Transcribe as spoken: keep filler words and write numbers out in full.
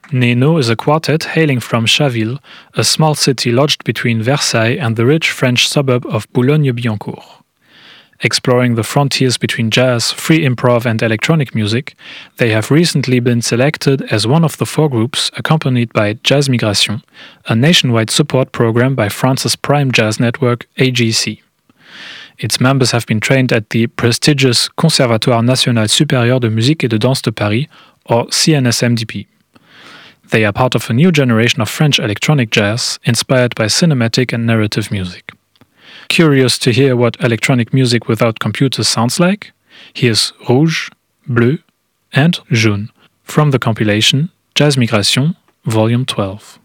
Neno is a quartet hailing from Chaville, a small city lodged between Versailles and the rich French suburb of Boulogne-Billancourt. Exploring the frontiers between jazz, free improv and electronic music, they have recently been selected as one of the four groups accompanied by Jazz Migration, a nationwide support program by France's prime jazz network A G C. Its members have been trained at the prestigious Conservatoire National Supérieur de Musique et de Danse de Paris, or C N S M D P. They are part of a new generation of French electronic jazz inspired by cinematic and narrative music. Curious to hear what electronic music without computers sounds like? Here's Rouge, Bleu and Jaune from the compilation Jazz Migration, Volume twelve.